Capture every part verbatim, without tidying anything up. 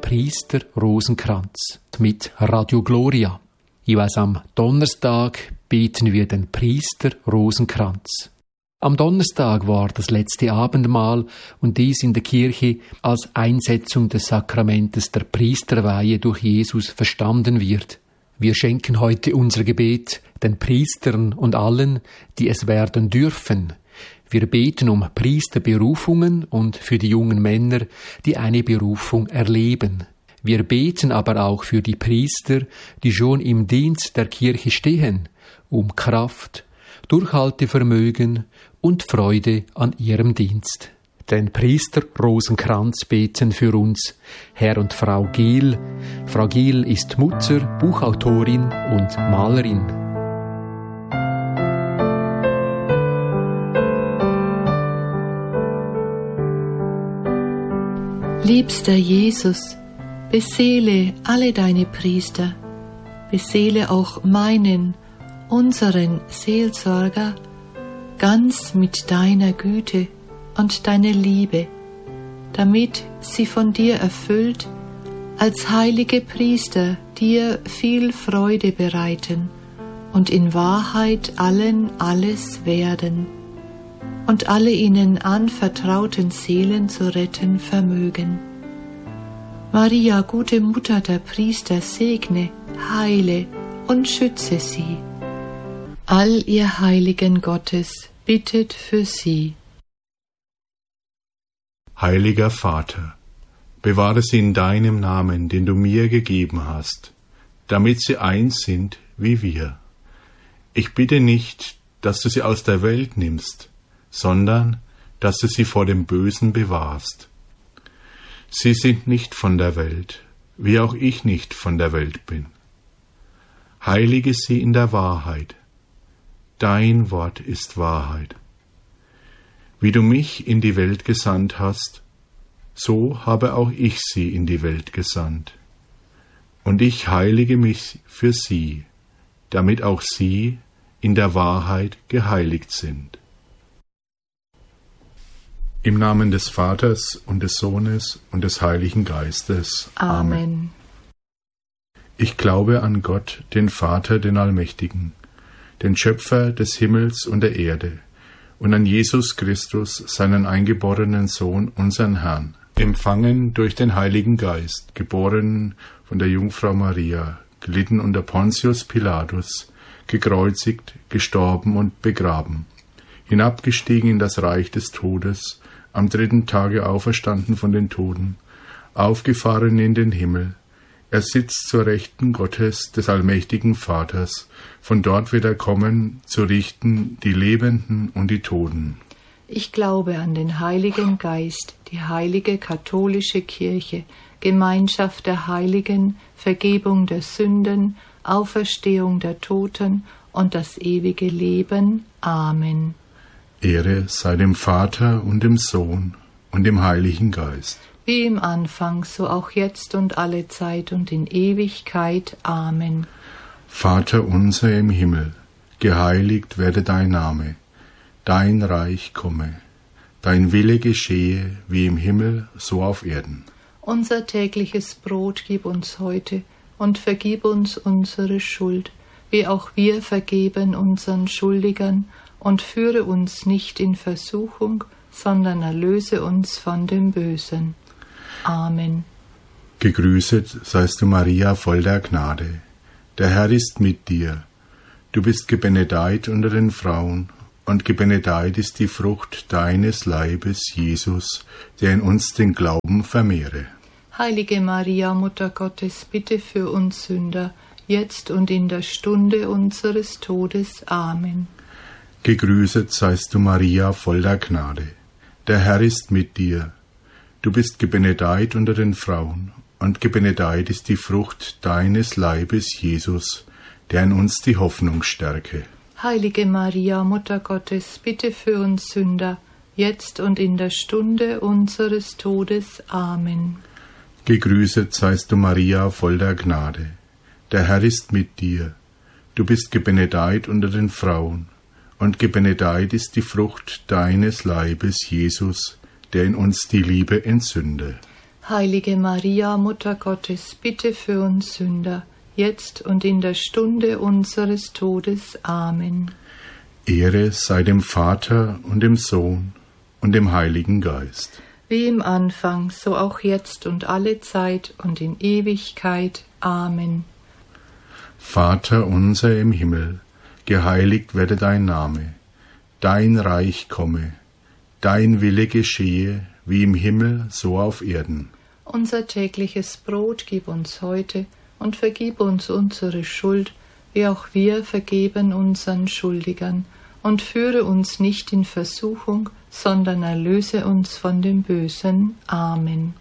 Priester Rosenkranz mit Radio Gloria. Jeweils am Donnerstag beten wir den Priester Rosenkranz. Am Donnerstag war das letzte Abendmahl und dies in der Kirche als Einsetzung des Sakramentes der Priesterweihe durch Jesus verstanden wird. Wir schenken heute unser Gebet den Priestern und allen, die es werden dürfen. Wir beten um Priesterberufungen und für die jungen Männer, die eine Berufung erleben. Wir beten aber auch für die Priester, die schon im Dienst der Kirche stehen, um Kraft, Durchhaltevermögen und Freude an ihrem Dienst. Den Priester Rosenkranz beten für uns Herr und Frau Giel. Frau Giel ist Mutter, Buchautorin und Malerin. Liebster Jesus, beseele alle deine Priester, beseele auch meinen, unseren Seelsorger, ganz mit deiner Güte und deiner Liebe, damit sie von dir erfüllt, als heilige Priester dir viel Freude bereiten und in Wahrheit allen alles werden und alle ihnen anvertrauten Seelen zu retten vermögen. Maria, gute Mutter der Priester, segne, heile und schütze sie. All ihr Heiligen Gottes, bittet für sie. Heiliger Vater, bewahre sie in deinem Namen, den du mir gegeben hast, damit sie eins sind wie wir. Ich bitte nicht, dass du sie aus der Welt nimmst, sondern dass du sie vor dem Bösen bewahrst. Sie sind nicht von der Welt, wie auch ich nicht von der Welt bin. Heilige sie in der Wahrheit. Dein Wort ist Wahrheit. Wie du mich in die Welt gesandt hast, so habe auch ich sie in die Welt gesandt. Und ich heilige mich für sie, damit auch sie in der Wahrheit geheiligt sind. Im Namen des Vaters und des Sohnes und des Heiligen Geistes. Amen. Amen. Ich glaube an Gott, den Vater, den Allmächtigen, den Schöpfer des Himmels und der Erde, und an Jesus Christus, seinen eingeborenen Sohn, unseren Herrn, empfangen durch den Heiligen Geist, geboren von der Jungfrau Maria, gelitten unter Pontius Pilatus, gekreuzigt, gestorben und begraben, hinabgestiegen in das Reich des Todes, am dritten Tage auferstanden von den Toten, aufgefahren in den Himmel. Er sitzt zur Rechten Gottes, des allmächtigen Vaters. Von dort wird er kommen, zu richten die Lebenden und die Toten. Ich glaube an den Heiligen Geist, die heilige katholische Kirche, Gemeinschaft der Heiligen, Vergebung der Sünden, Auferstehung der Toten und das ewige Leben. Amen. Ehre sei dem Vater und dem Sohn und dem Heiligen Geist. Wie im Anfang, so auch jetzt und alle Zeit und in Ewigkeit. Amen. Vater unser im Himmel, geheiligt werde dein Name, dein Reich komme, dein Wille geschehe, wie im Himmel, so auf Erden. Unser tägliches Brot gib uns heute und vergib uns unsere Schuld, wie auch wir vergeben unseren Schuldigern, und führe uns nicht in Versuchung, sondern erlöse uns von dem Bösen. Amen. Gegrüßet seist du, Maria, voll der Gnade. Der Herr ist mit dir. Du bist gebenedeit unter den Frauen, und gebenedeit ist die Frucht deines Leibes, Jesus, der in uns den Glauben vermehre. Heilige Maria, Mutter Gottes, bitte für uns Sünder, jetzt und in der Stunde unseres Todes. Amen. Gegrüßet seist du, Maria, voll der Gnade. Der Herr ist mit dir. Du bist gebenedeit unter den Frauen, und gebenedeit ist die Frucht deines Leibes, Jesus, der in uns die Hoffnung stärke. Heilige Maria, Mutter Gottes, bitte für uns Sünder, jetzt und in der Stunde unseres Todes. Amen. Gegrüßet seist du, Maria, voll der Gnade. Der Herr ist mit dir. Du bist gebenedeit unter den Frauen, und gebenedeit ist die Frucht deines Leibes, Jesus, der in uns die Liebe entzünde. Heilige Maria, Mutter Gottes, bitte für uns Sünder, jetzt und in der Stunde unseres Todes. Amen. Ehre sei dem Vater und dem Sohn und dem Heiligen Geist. Wie im Anfang, so auch jetzt und alle Zeit und in Ewigkeit. Amen. Vater unser im Himmel, geheiligt werde dein Name, dein Reich komme, dein Wille geschehe, wie im Himmel, so auf Erden. Unser tägliches Brot gib uns heute und vergib uns unsere Schuld, wie auch wir vergeben unseren Schuldigern. Und führe uns nicht in Versuchung, sondern erlöse uns von dem Bösen. Amen.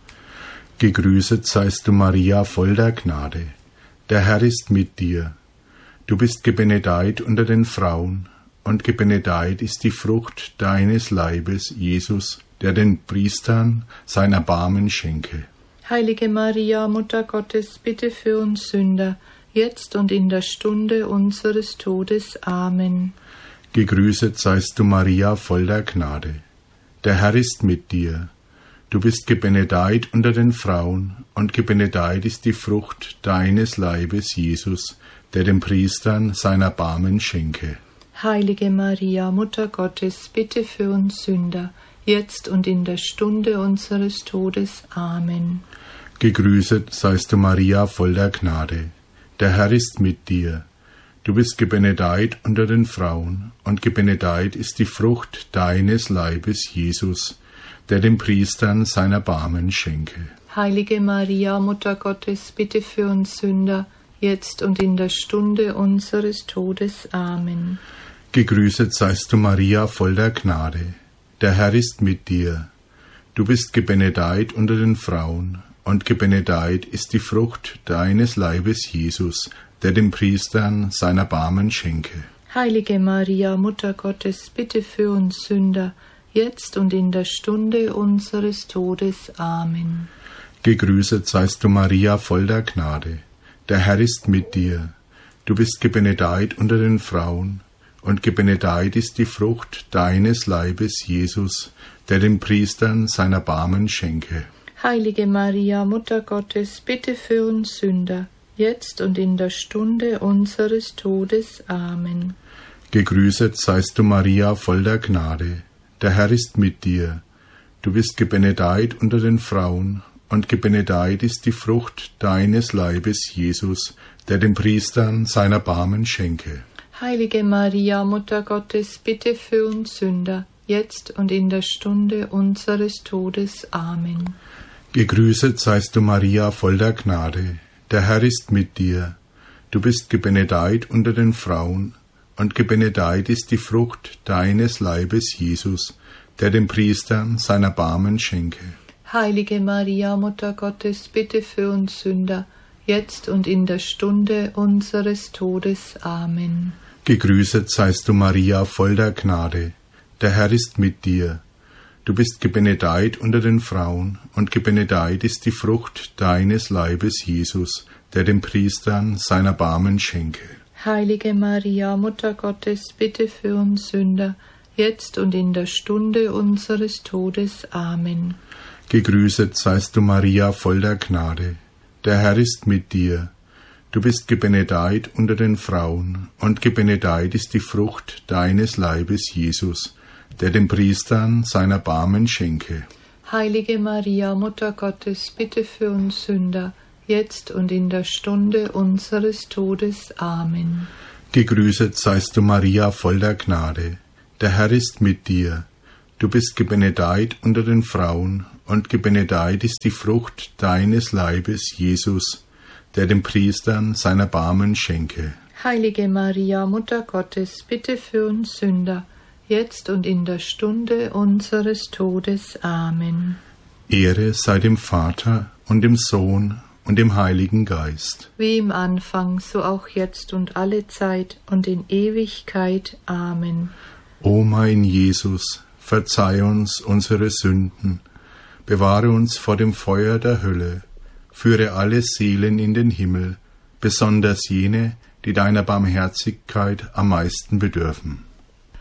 Gegrüßet seist du, Maria, voll der Gnade. Der Herr ist mit dir. Du bist gebenedeit unter den Frauen, und gebenedeit ist die Frucht deines Leibes, Jesus, der den Priestern sein Erbarmen schenke. Heilige Maria, Mutter Gottes, bitte für uns Sünder, jetzt und in der Stunde unseres Todes. Amen. Gegrüßet seist du, Maria, voll der Gnade. Der Herr ist mit dir. Du bist gebenedeit unter den Frauen, und gebenedeit ist die Frucht deines Leibes, Jesus, der den Priestern sein Erbarmen schenke. Heilige Maria, Mutter Gottes, bitte für uns Sünder, jetzt und in der Stunde unseres Todes. Amen. Gegrüßet seist du, Maria, voll der Gnade. Der Herr ist mit dir. Du bist gebenedeit unter den Frauen, und gebenedeit ist die Frucht deines Leibes, Jesus, der den Priestern sein Erbarmen schenke. Heilige Maria, Mutter Gottes, bitte für uns Sünder, jetzt und in der Stunde unseres Todes. Amen. Gegrüßet seist du, Maria, voll der Gnade. Der Herr ist mit dir. Du bist gebenedeit unter den Frauen, und gebenedeit ist die Frucht deines Leibes, Jesus, der den Priestern sein Erbarmen schenke. Heilige Maria, Mutter Gottes, bitte für uns Sünder, jetzt und in der Stunde unseres Todes. Amen. Gegrüßet seist du, Maria, voll der Gnade. Der Herr ist mit dir. Du bist gebenedeit unter den Frauen, und gebenedeit ist die Frucht deines Leibes, Jesus, der den Priestern sein Erbarmen schenke. Heilige Maria, Mutter Gottes, bitte für uns Sünder, jetzt und in der Stunde unseres Todes. Amen. Gegrüßet seist du, Maria, voll der Gnade. Der Herr ist mit dir. Du bist gebenedeit unter den Frauen, und gebenedeit ist die Frucht deines Leibes, Jesus, der den Priestern sein Erbarmen schenke. Heilige Maria, Mutter Gottes, bitte für uns Sünder, jetzt und in der Stunde unseres Todes. Amen. Gegrüßet seist du, Maria, voll der Gnade. Der Herr ist mit dir. Du bist gebenedeit unter den Frauen, und gebenedeit ist die Frucht deines Leibes, Jesus, der den Priestern sein Erbarmen schenke. Heilige Maria, Mutter Gottes, bitte für uns Sünder, jetzt und in der Stunde unseres Todes. Amen. Gegrüßet seist du, Maria, voll der Gnade. Der Herr ist mit dir. Du bist gebenedeit unter den Frauen, und gebenedeit ist die Frucht deines Leibes, Jesus, der den Priestern sein Erbarmen schenke. Heilige Maria, Mutter Gottes, bitte für uns Sünder, jetzt und in der Stunde unseres Todes. Amen. Gegrüßet seist du, Maria, voll der Gnade. Der Herr ist mit dir. Du bist gebenedeit unter den Frauen, und gebenedeit ist die Frucht deines Leibes, Jesus, der den Priestern sein Erbarmen schenke. Heilige Maria, Mutter Gottes, bitte für uns Sünder, jetzt und in der Stunde unseres Todes. Amen. Gegrüßet seist du, Maria, voll der Gnade. Der Herr ist mit dir. Du bist gebenedeit unter den Frauen, und gebenedeit ist die Frucht deines Leibes, Jesus, der den Priestern sein Erbarmen schenke. Heilige Maria, Mutter Gottes, bitte für uns Sünder, jetzt und in der Stunde unseres Todes. Amen. Ehre sei dem Vater und dem Sohn und dem Heiligen Geist. Wie im Anfang, so auch jetzt und alle Zeit und in Ewigkeit. Amen. O mein Jesus, verzeih uns unsere Sünden, bewahre uns vor dem Feuer der Hölle, führe alle Seelen in den Himmel, besonders jene, die deiner Barmherzigkeit am meisten bedürfen.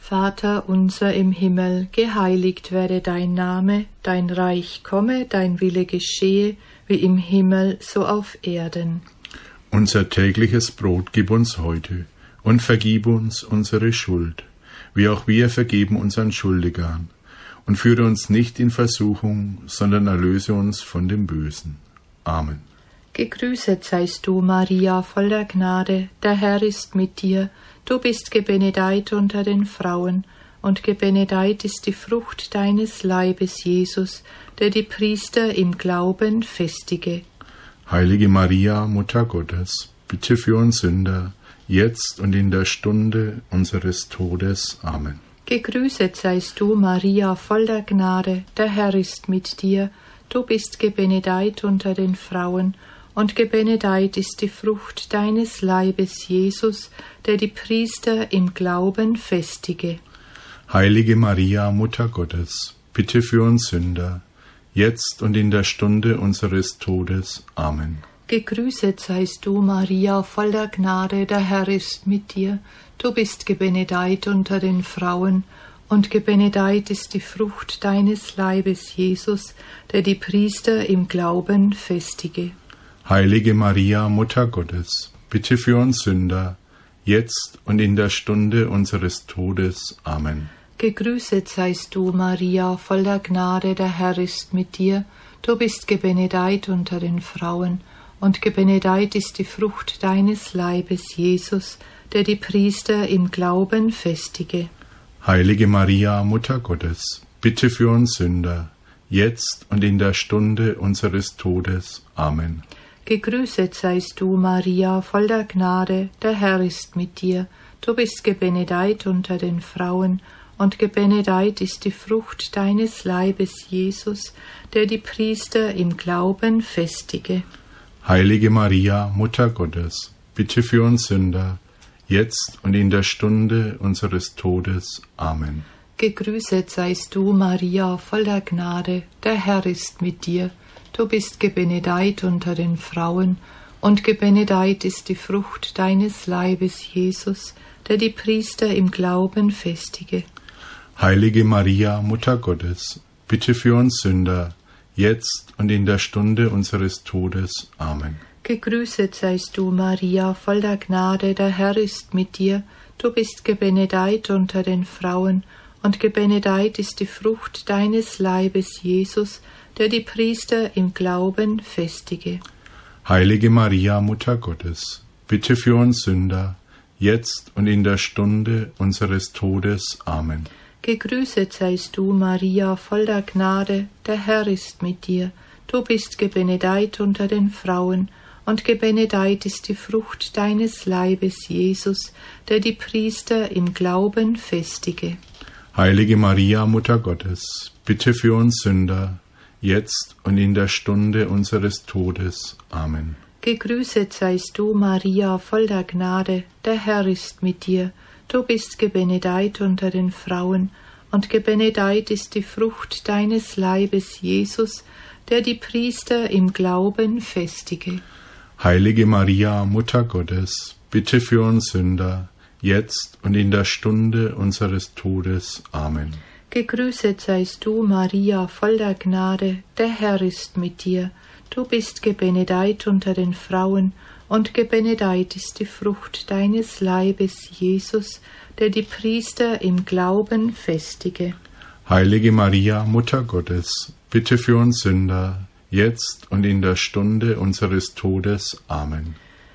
Vater unser im Himmel, geheiligt werde dein Name, dein Reich komme, dein Wille geschehe, wie im Himmel, so auf Erden. Unser tägliches Brot gib uns heute und vergib uns unsere Schuld, wie auch wir vergeben unseren Schuldigern. Und führe uns nicht in Versuchung, sondern erlöse uns von dem Bösen. Amen. Gegrüßet seist du, Maria, voll der Gnade, der Herr ist mit dir. Du bist gebenedeit unter den Frauen, und gebenedeit ist die Frucht deines Leibes, Jesus, der die Priester im Glauben festige. Heilige Maria, Mutter Gottes, bitte für uns Sünder, jetzt und in der Stunde unseres Todes. Amen. Gegrüßet seist du, Maria, voll der Gnade, der Herr ist mit dir. Du bist gebenedeit unter den Frauen, und gebenedeit ist die Frucht deines Leibes, Jesus, der die Priester im Glauben festige. Heilige Maria, Mutter Gottes, bitte für uns Sünder, jetzt und in der Stunde unseres Todes. Amen. Gegrüßet seist du, Maria, voll der Gnade, der Herr ist mit dir. Du bist gebenedeit unter den Frauen, und gebenedeit ist die Frucht deines Leibes, Jesus, der die Priester im Glauben festige. Heilige Maria, Mutter Gottes, bitte für uns Sünder, jetzt und in der Stunde unseres Todes. Amen. Gegrüßet seist du, Maria, voll der Gnade, der Herr ist mit dir. Du bist gebenedeit unter den Frauen, und gebenedeit ist die Frucht deines Leibes, Jesus, der die Priester im Glauben festige. Heilige Maria, Mutter Gottes, bitte für uns Sünder, jetzt und in der Stunde unseres Todes. Amen. Gegrüßet seist du, Maria, voll der Gnade, der Herr ist mit dir. Du bist gebenedeit unter den Frauen, und gebenedeit ist die Frucht deines Leibes, Jesus, der die Priester im Glauben festige. Heilige Maria, Mutter Gottes, bitte für uns Sünder, jetzt und in der Stunde unseres Todes. Amen. Gegrüßet seist du, Maria, voll der Gnade, der Herr ist mit dir. Du bist gebenedeit unter den Frauen, und gebenedeit ist die Frucht deines Leibes, Jesus, der die Priester im Glauben festige. Heilige Maria, Mutter Gottes, bitte für uns Sünder, jetzt und in der Stunde unseres Todes. Amen. Gegrüßet seist du, Maria, voll der Gnade, der Herr ist mit dir. Du bist gebenedeit unter den Frauen, und gebenedeit ist die Frucht deines Leibes, Jesus, der die Priester im Glauben festige. Heilige Maria, Mutter Gottes, bitte für uns Sünder, jetzt und in der Stunde unseres Todes. Amen. Gegrüßet seist du, Maria, voll der Gnade, der Herr ist mit dir. Du bist gebenedeit unter den Frauen, und gebenedeit ist die Frucht deines Leibes, Jesus, der die Priester im Glauben festige. Heilige Maria, Mutter Gottes, bitte für uns Sünder, jetzt und in der Stunde unseres Todes. Amen. Gegrüßet seist du, Maria, voll der Gnade, der Herr ist mit dir. Du bist gebenedeit unter den Frauen, und gebenedeit ist die Frucht deines Leibes, Jesus, der die Priester im Glauben festige. Heilige Maria, Mutter Gottes, bitte für uns Sünder, jetzt und in der Stunde unseres Todes. Amen. Gegrüßet seist du, Maria, voll der Gnade, der Herr ist mit dir. Du bist gebenedeit unter den Frauen, und gebenedeit ist die Frucht deines Leibes, Jesus, der die Priester im Glauben festige. Heilige Maria, Mutter Gottes, bitte für uns Sünder, jetzt und in der Stunde unseres Todes. Amen.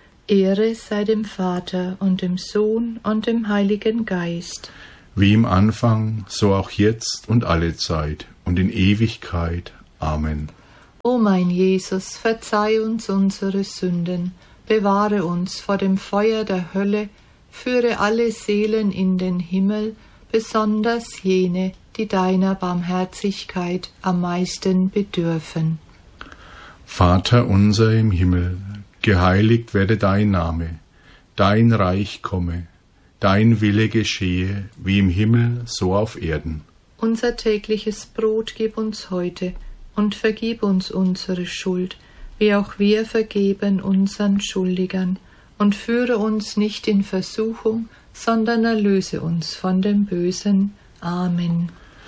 Ehre sei dem Vater und dem Sohn und dem Heiligen Geist. Wie im Anfang, so auch jetzt und alle Zeit und in Ewigkeit. Amen. O mein Jesus, verzeih uns unsere Sünden, bewahre uns vor dem Feuer der Hölle, führe alle Seelen in den Himmel, besonders jene, die deiner Barmherzigkeit am meisten bedürfen. Vater unser im Himmel, geheiligt werde dein Name, dein Reich komme, dein Wille geschehe, wie im Himmel, so auf Erden. Unser tägliches Brot gib uns heute, und vergib uns unsere Schuld, wie auch wir vergeben unseren Schuldigern, und führe uns nicht in Versuchung, sondern erlöse uns von dem Bösen. Amen.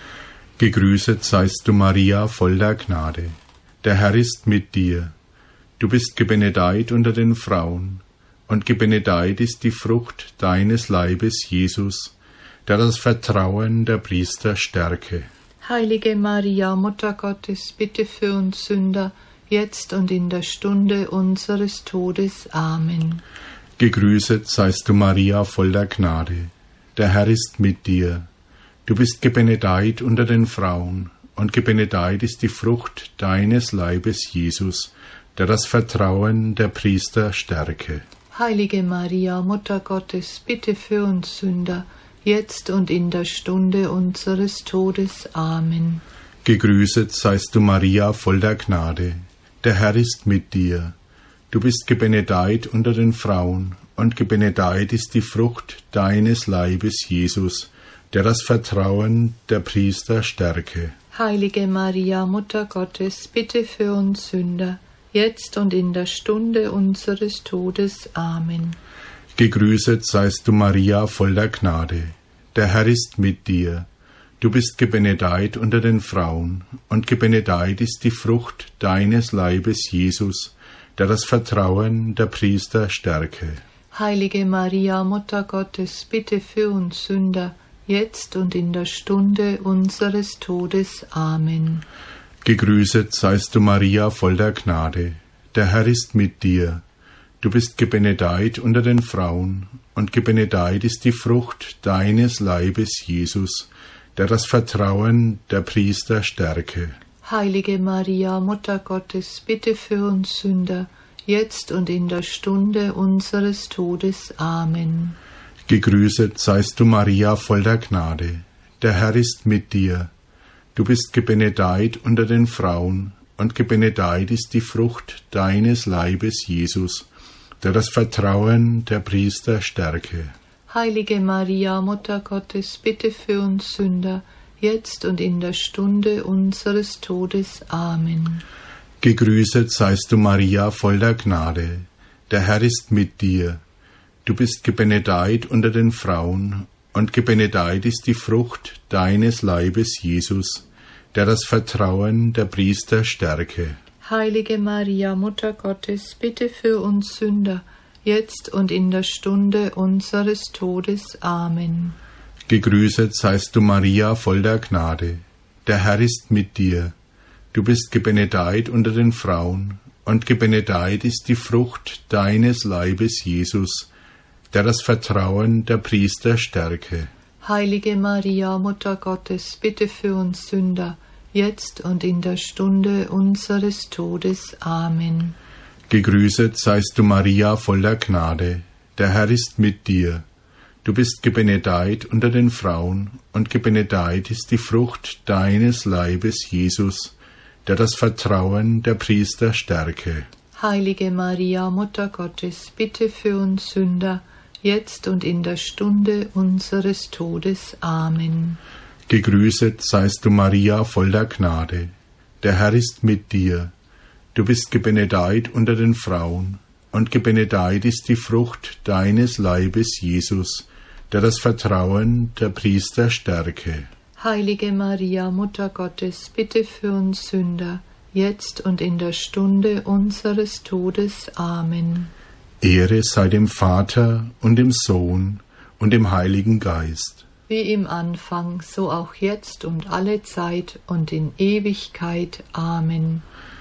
Gegrüßet seist du, Maria, voll der Gnade. Der Herr ist mit dir. Du bist gebenedeit unter den Frauen, und gebenedeit ist die Frucht deines Leibes, Jesus, der das Vertrauen der Priester stärke. Heilige Maria, Mutter Gottes, bitte für uns Sünder, jetzt und in der Stunde unseres Todes. Amen. Gegrüßet seist du, Maria, voll der Gnade. Der Herr ist mit dir. Du bist gebenedeit unter den Frauen, und gebenedeit ist die Frucht deines Leibes, Jesus, der das Vertrauen der Priester stärke. Heilige Maria, Mutter Gottes, bitte für uns Sünder, jetzt und in der Stunde unseres Todes. Amen. Gegrüßet seist du, Maria, voll der Gnade. Der Herr ist mit dir. Du bist gebenedeit unter den Frauen, und gebenedeit ist die Frucht deines Leibes, Jesus, der das Vertrauen der Priester stärke. Heilige Maria, Mutter Gottes, bitte für uns Sünder, jetzt und in der Stunde unseres Todes. Amen. Gegrüßet seist du, Maria, voll der Gnade. Der Herr ist mit dir. Du bist gebenedeit unter den Frauen, und gebenedeit ist die Frucht deines Leibes, Jesus, der das Vertrauen der Priester stärke. Heilige Maria, Mutter Gottes, bitte für uns Sünder, jetzt und in der Stunde unseres Todes. Amen. Gegrüßet seist du, Maria, voll der Gnade. Der Herr ist mit dir. Du bist gebenedeit unter den Frauen, und gebenedeit ist die Frucht deines Leibes, Jesus, der das Vertrauen der Priester stärke. Heilige Maria, Mutter Gottes, bitte für uns Sünder, jetzt und in der Stunde unseres Todes. Amen. Gegrüßet seist du, Maria, voll der Gnade. Der Herr ist mit dir. Du bist gebenedeit unter den Frauen, und gebenedeit ist die Frucht deines Leibes, Jesus, der das Vertrauen der Priester stärke. Heilige Maria, Mutter Gottes, bitte für uns Sünder, jetzt und in der Stunde unseres Todes. Amen. Gegrüßet seist du, Maria, voll der Gnade. Der Herr ist mit dir. Du bist gebenedeit unter den Frauen, und gebenedeit ist die Frucht deines Leibes, Jesus, der das Vertrauen der Priester stärke. Heilige Maria, Mutter Gottes, bitte für uns Sünder, jetzt und in der Stunde unseres Todes. Amen. Gegrüßet seist du, Maria, voll der Gnade. Der Herr ist mit dir. Du bist gebenedeit unter den Frauen, und gebenedeit ist die Frucht deines Leibes, Jesus, der das Vertrauen der Priester stärke. Heilige Maria, Mutter Gottes, bitte für uns Sünder, jetzt und in der Stunde unseres Todes. Amen. Gegrüßet seist du, Maria, voll der Gnade. Der Herr ist mit dir. Du bist gebenedeit unter den Frauen, und gebenedeit ist die Frucht deines Leibes, Jesus, der das Vertrauen der Priester stärke. Heilige Maria, Mutter Gottes, bitte für uns Sünder, jetzt und in der Stunde unseres Todes. Amen. Gegrüßet seist du, Maria, voll der Gnade. Der Herr ist mit dir. Du bist gebenedeit unter den Frauen, und gebenedeit ist die Frucht deines Leibes, Jesus, der das Vertrauen der Priester stärke. Heilige Maria, Mutter Gottes, bitte für uns Sünder, jetzt und in der Stunde unseres Todes. Amen. Ehre sei dem Vater und dem Sohn und dem Heiligen Geist. Wie im Anfang, so auch jetzt und alle Zeit und in Ewigkeit. Amen.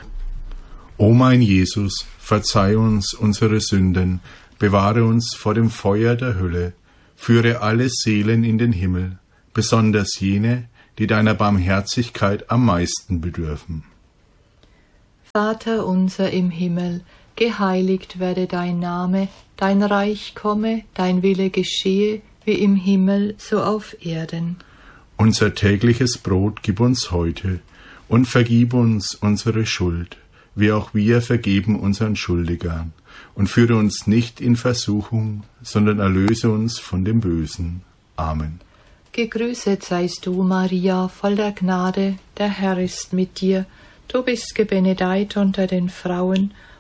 O mein Jesus, verzeih uns unsere Sünden, bewahre uns vor dem Feuer der Hölle, führe alle Seelen in den Himmel, besonders jene, die deiner Barmherzigkeit am meisten bedürfen. Vater unser im Himmel, geheiligt werde dein Name, dein Reich komme, dein Wille geschehe, wie im Himmel, so auf Erden. Unser tägliches Brot gib uns heute und vergib uns unsere Schuld, wie auch wir vergeben unseren Schuldigern. Und führe uns nicht in Versuchung, sondern erlöse uns von dem Bösen. Amen. Gegrüßet seist du, Maria, voll der Gnade, der Herr ist mit dir. Du bist gebenedeit unter den Frauen,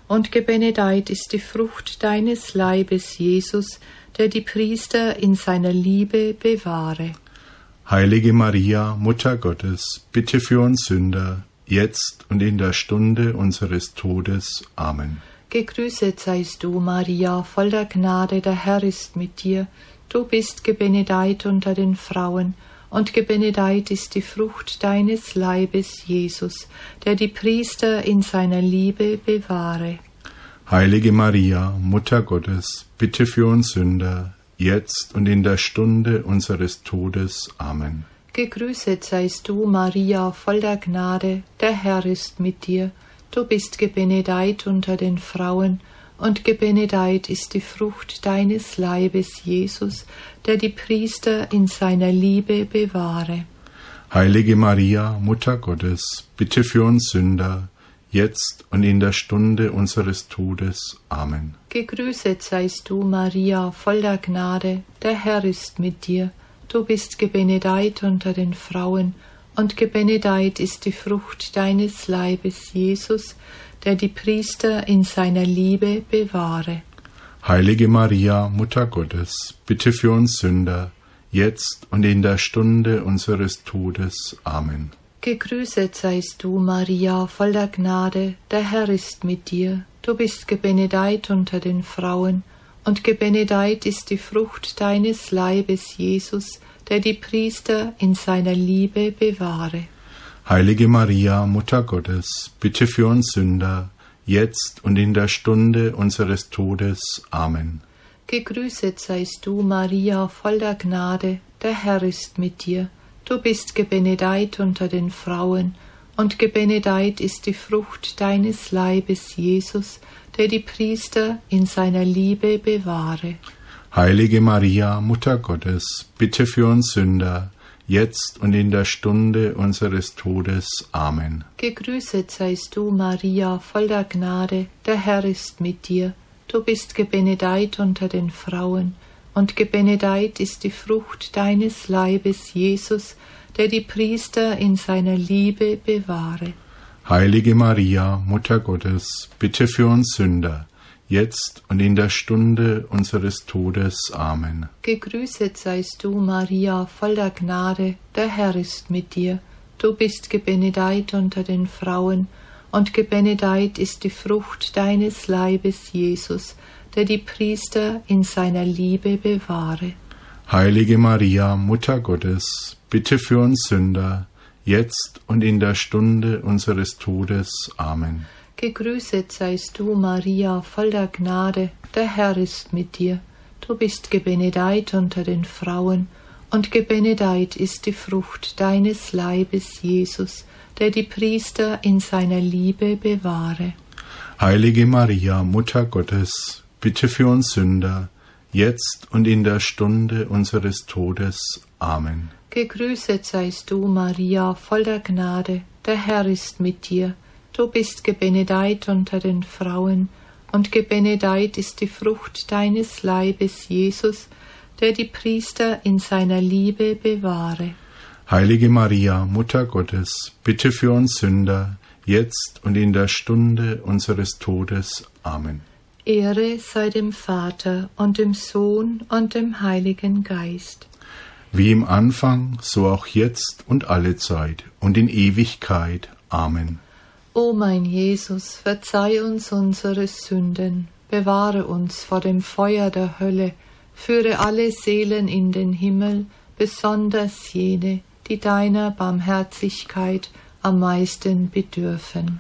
und gebenedeit ist die Frucht deines Leibes, Jesus, der die Priester in seiner Liebe bewahre. Heilige Maria, Mutter Gottes, bitte für uns Sünder, jetzt und in der Stunde unseres Todes. Amen. Gegrüßet seist du, Maria, voll der Gnade, der Herr ist mit dir. Du bist gebenedeit unter den Frauen, und gebenedeit ist die Frucht deines Leibes, Jesus, der die Priester in seiner Liebe bewahre. Heilige Maria, Mutter Gottes, bitte für uns Sünder, jetzt und in der Stunde unseres Todes. Amen. Gegrüßet seist du, Maria, voll der Gnade, der Herr ist mit dir. Du bist gebenedeit unter den Frauen, und gebenedeit ist die Frucht deines Leibes, Jesus, der die Priester in seiner Liebe bewahre. Heilige Maria, Mutter Gottes, bitte für uns Sünder, jetzt und in der Stunde unseres Todes. Amen. Gegrüßet seist du, Maria, voll der Gnade, der Herr ist mit dir. Du bist gebenedeit unter den Frauen, und gebenedeit ist die Frucht deines Leibes, Jesus, der die Priester in seiner Liebe bewahre. Heilige Maria, Mutter Gottes, bitte für uns Sünder, jetzt und in der Stunde unseres Todes. Amen. Gegrüßet seist du, Maria, voll der Gnade, der Herr ist mit dir. Du bist gebenedeit unter den Frauen, und gebenedeit ist die Frucht deines Leibes, Jesus, der die Priester in seiner Liebe bewahre. Heilige Maria, Mutter Gottes, bitte für uns Sünder, jetzt und in der Stunde unseres Todes. Amen. Gegrüßet seist du, Maria, voll der Gnade, der Herr ist mit dir. Du bist gebenedeit unter den Frauen, und gebenedeit ist die Frucht deines Leibes, Jesus, der die Priester in seiner Liebe bewahre. Heilige Maria, Mutter Gottes, bitte für uns Sünder, jetzt und in der Stunde unseres Todes. Amen. Gegrüßet seist du, Maria, voll der Gnade, der Herr ist mit dir. Du bist gebenedeit unter den Frauen, und gebenedeit ist die Frucht deines Leibes, Jesus, der die Priester in seiner Liebe bewahre. Heilige Maria, Mutter Gottes, bitte für uns Sünder, jetzt und in der Stunde unseres Todes. Amen. Gegrüßet seist du, Maria, voll der Gnade, der Herr ist mit dir. Du bist gebenedeit unter den Frauen, und gebenedeit ist die Frucht deines Leibes, Jesus, der die Priester in seiner Liebe bewahre. Heilige Maria, Mutter Gottes, bitte für uns Sünder, jetzt und in der Stunde unseres Todes. Amen. Gegrüßet seist du, Maria, voll der Gnade, der Herr ist mit dir. Du bist gebenedeit unter den Frauen, und gebenedeit ist die Frucht deines Leibes, Jesus, der die Priester in seiner Liebe bewahre. Heilige Maria, Mutter Gottes, bitte für uns Sünder, jetzt und in der Stunde unseres Todes. Amen. Gegrüßet seist du, Maria, voll der Gnade, der Herr ist mit dir. Du bist gebenedeit unter den Frauen, und gebenedeit ist die Frucht deines Leibes, Jesus, der die Priester in seiner Liebe bewahre. Heilige Maria, Mutter Gottes, bitte für uns Sünder, jetzt und in der Stunde unseres Todes. Amen. Ehre sei dem Vater und dem Sohn und dem Heiligen Geist. Wie im Anfang, so auch jetzt und allezeit und in Ewigkeit. Amen. O mein Jesus, verzeih uns unsere Sünden, bewahre uns vor dem Feuer der Hölle, führe alle Seelen in den Himmel, besonders jene, die deiner Barmherzigkeit am meisten bedürfen.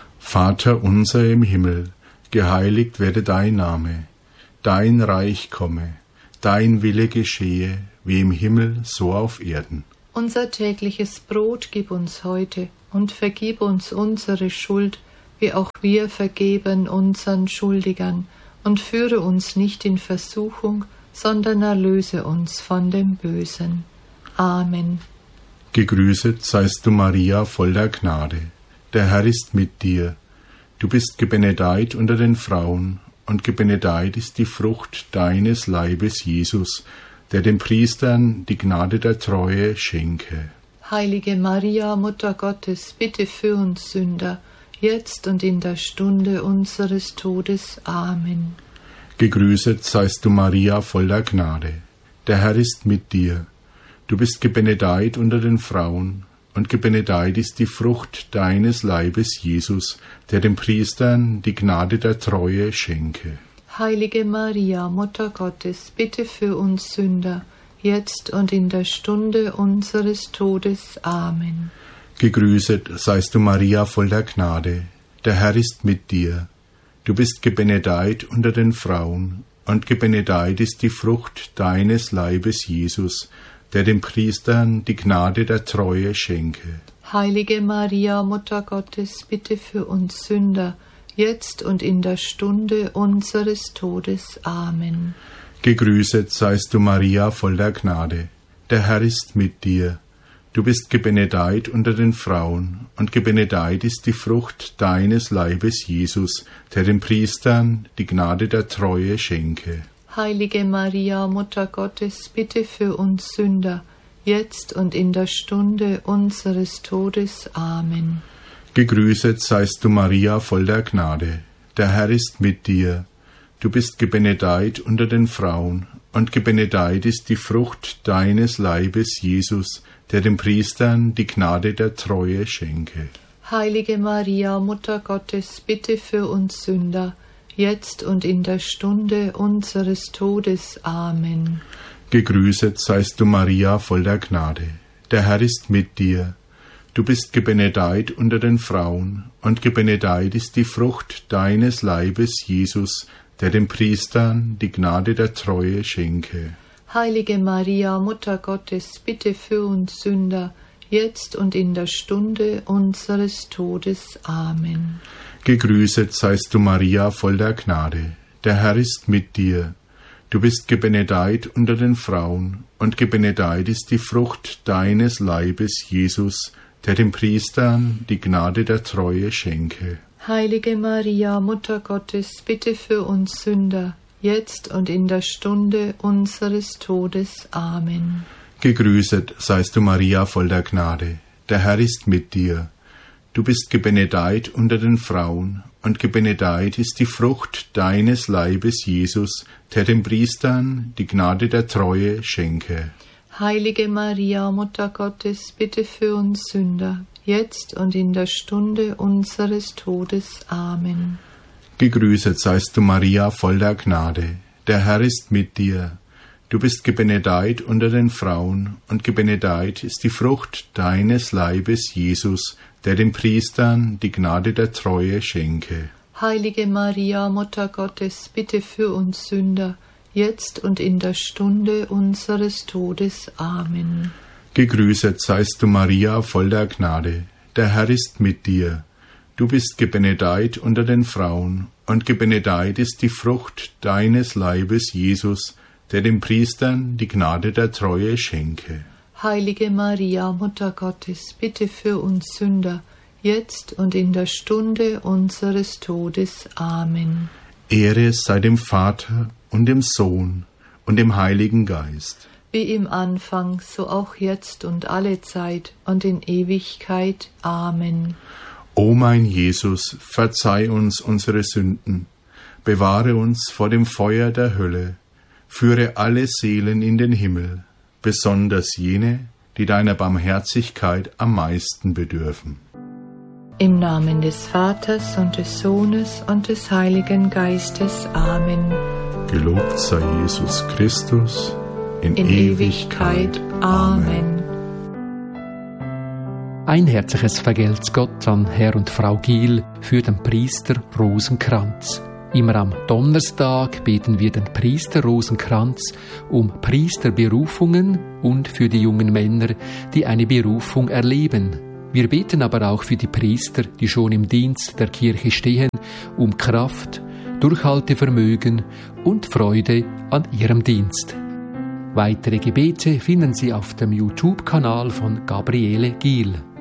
Vater unser im Himmel, geheiligt werde dein Name, dein Reich komme, dein Wille geschehe, wie im Himmel, so auf Erden. Unser tägliches Brot gib uns heute und vergib uns unsere Schuld, wie auch wir vergeben unseren Schuldigern, und führe uns nicht in Versuchung, sondern erlöse uns von dem Bösen. Amen. Gegrüßet seist du, Maria, voll der Gnade. Der Herr ist mit dir. Du bist gebenedeit unter den Frauen, und gebenedeit ist die Frucht deines Leibes, Jesus, der den Priestern die Gnade der Treue schenke. Heilige Maria, Mutter Gottes, bitte für uns Sünder, jetzt und in der Stunde unseres Todes. Amen. Gegrüßet seist du, Maria, voll der Gnade. Der Herr ist mit dir. Du bist gebenedeit unter den Frauen, und gebenedeit ist die Frucht deines Leibes, Jesus, der den Priestern die Gnade der Treue schenke. Heilige Maria, Mutter Gottes, bitte für uns Sünder, jetzt und in der Stunde unseres Todes. Amen. Gegrüßet seist du, Maria, voll der Gnade. Der Herr ist mit dir. Du bist gebenedeit unter den Frauen, und gebenedeit ist die Frucht deines Leibes, Jesus, der den Priestern die Gnade der Treue schenke. Heilige Maria, Mutter Gottes, bitte für uns Sünder, jetzt und in der Stunde unseres Todes. Amen. Gegrüßet seist du, Maria, voll der Gnade. Der Herr ist mit dir. Du bist gebenedeit unter den Frauen, und gebenedeit ist die Frucht deines Leibes, Jesus, der den Priestern die Gnade der Treue schenke. Heilige Maria, Mutter Gottes, bitte für uns Sünder, jetzt und in der Stunde unseres Todes. Amen. Gegrüßet seist du, Maria, voll der Gnade. Der Herr ist mit dir. Du bist gebenedeit unter den Frauen, und gebenedeit ist die Frucht deines Leibes, Jesus, der den Priestern die Gnade der Treue schenke. Heilige Maria, Mutter Gottes, bitte für uns Sünder, jetzt und in der Stunde unseres Todes. Amen. Gegrüßet seist du, Maria, voll der Gnade. Der Herr ist mit dir. Du bist gebenedeit unter den Frauen, und gebenedeit ist die Frucht deines Leibes, Jesus, der den Priestern die Gnade der Treue schenke. Heilige Maria, Mutter Gottes, bitte für uns Sünder, jetzt und in der Stunde unseres Todes. Amen. Gegrüßet seist du, Maria, voll der Gnade. Der Herr ist mit dir. Du bist gebenedeit unter den Frauen, und gebenedeit ist die Frucht deines Leibes, Jesus, der den Priestern die Gnade der Treue schenke. Heilige Maria, Mutter Gottes, bitte für uns Sünder, jetzt und in der Stunde unseres Todes. Amen. Gegrüßet seist du, Maria, voll der Gnade. Der Herr ist mit dir. Du bist gebenedeit unter den Frauen, und gebenedeit ist die Frucht deines Leibes, Jesus, der den Priestern die Gnade der Treue schenke. Heilige Maria, Mutter Gottes, bitte für uns Sünder, jetzt und in der Stunde unseres Todes. Amen. Gegrüßet seist du, Maria, voll der Gnade. Der Herr ist mit dir. Du bist gebenedeit unter den Frauen, und gebenedeit ist die Frucht deines Leibes, Jesus, der den Priestern die Gnade der Treue schenke. Heilige Maria, Mutter Gottes, bitte für uns Sünder, jetzt und in der Stunde unseres Todes. Amen. Gegrüßet seist du, Maria, voll der Gnade. Der Herr ist mit dir. Du bist gebenedeit unter den Frauen, und gebenedeit ist die Frucht deines Leibes, Jesus, der den Priestern die Gnade der Treue schenke. Heilige Maria, Mutter Gottes, bitte für uns Sünder, jetzt und in der Stunde unseres Todes. Amen. Ehre sei dem Vater und dem Sohn und dem Heiligen Geist. Wie im Anfang, so auch jetzt und alle Zeit und in Ewigkeit. Amen. O mein Jesus, verzeih uns unsere Sünden, bewahre uns vor dem Feuer der Hölle, führe alle Seelen in den Himmel, besonders jene, die deiner Barmherzigkeit am meisten bedürfen. Im Namen des Vaters und des Sohnes und des Heiligen Geistes. Amen. Gelobt sei Jesus Christus in, in Ewigkeit. Ewigkeit. Amen. Ein herzliches Vergelt's Gott an Herr und Frau Giel für den Priester Rosenkranz. Immer am Donnerstag beten wir den Priester Rosenkranz um Priesterberufungen und für die jungen Männer, die eine Berufung erleben. Wir beten aber auch für die Priester, die schon im Dienst der Kirche stehen, um Kraft, Durchhaltevermögen und Freude an ihrem Dienst. Weitere Gebete finden Sie auf dem YouTube-Kanal von Gabriele Giel.